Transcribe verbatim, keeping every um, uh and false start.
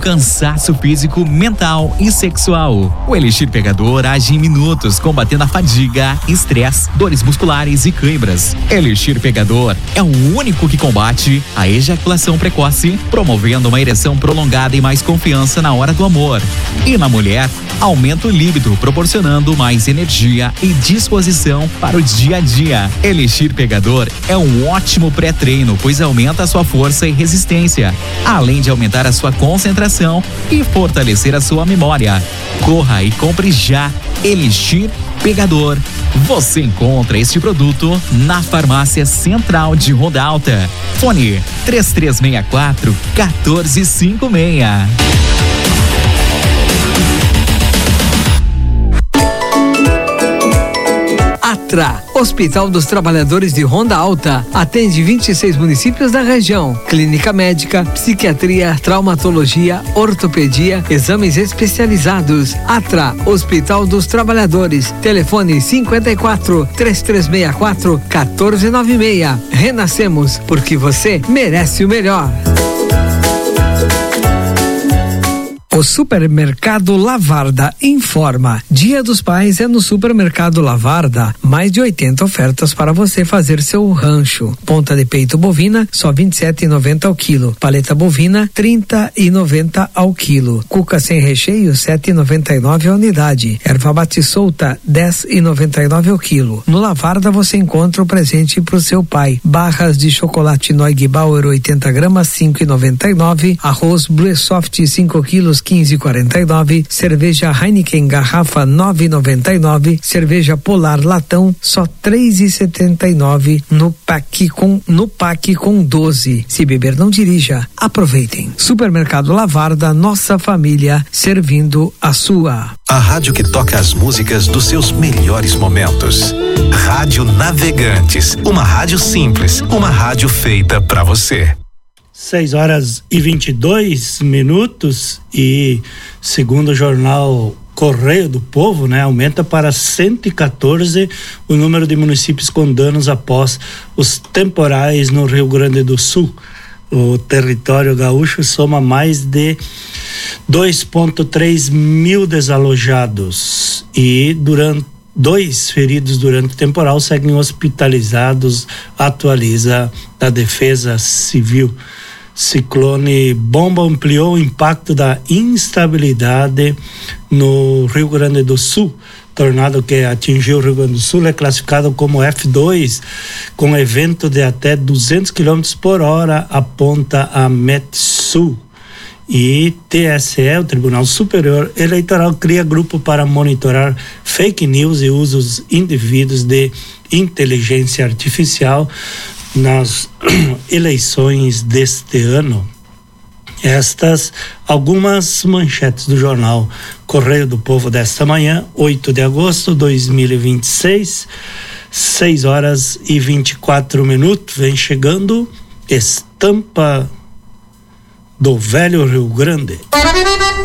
cansaço físico, mental e sexual. O Elixir Pegador age em minutos, combatendo a fadiga, estresse, dores musculares e cãibras. Elixir Pegador é o único que combate a ejaculação precoce, promovendo uma ereção prolongada e mais confiança na hora do amor. E na mulher, aumenta o líbido, proporcionando mais energia e disposição para o dia a dia. Elixir Pegador é um ótimo pré-treino, pois aumenta a sua força e resistência, além de aumentar a sua concentração e fortalecer a sua memória. Corra e compre já Elixir Pegador. Você encontra este produto na Farmácia Central de Ronda Alta. Fone três três seis quatro, um quatro cinco seis. Atra, Hospital dos Trabalhadores de Ronda Alta, atende vinte e seis municípios da região. Clínica médica, psiquiatria, traumatologia, ortopedia, exames especializados. Atra, Hospital dos Trabalhadores. Telefone cinquenta e quatro, três três seis quatro, um quatro nove seis. Renascemos porque você merece o melhor. O Supermercado Lavarda informa: Dia dos Pais é no Supermercado Lavarda. Mais de oitenta ofertas para você fazer seu rancho. Ponta de peito bovina, só vinte e sete reais e noventa centavos ao quilo. Paleta bovina, trinta reais e noventa centavos ao quilo. Cuca sem recheio, sete reais e noventa e nove centavos a unidade. Erva mate solta, dez reais e noventa e nove centavos ao quilo. No Lavarda você encontra o presente para o seu pai. Barras de chocolate Noig Bauer oitenta gramas, cinco reais e noventa e nove centavos. Arroz Blue Soft cinco quilos, quinze reais e quarenta e nove centavos. Cerveja Heineken garrafa nove reais e noventa e nove centavos. Cerveja Polar latão só três reais e setenta e nove centavos no pack com no pack com doze. Se beber não dirija. Aproveitem. Supermercado Lavarda, nossa família servindo a sua. A rádio que toca as músicas dos seus melhores momentos. Rádio Navegantes, uma rádio simples, uma rádio feita pra você. seis horas e vinte e dois minutos e segundo o jornal Correio do Povo, né, aumenta para cento e quatorze o número de municípios com danos após os temporais no Rio Grande do Sul. O território gaúcho soma mais de dois vírgula três mil desalojados e durante dois feridos durante o temporal seguem hospitalizados, atualiza a Defesa Civil. Ciclone Bomba ampliou o impacto da instabilidade no Rio Grande do Sul. Tornado que atingiu o Rio Grande do Sul é classificado como F dois, com evento de até duzentos quilômetros por hora, aponta a Metsul. E T S E, o Tribunal Superior Eleitoral, cria grupo para monitorar fake news e usos indevidos de inteligência artificial nas eleições deste ano. Estas algumas manchetes do jornal Correio do Povo desta manhã, oito de agosto de dois mil e vinte e seis, seis horas e vinte e quatro minutos. Vem chegando Estampa do Velho Rio Grande.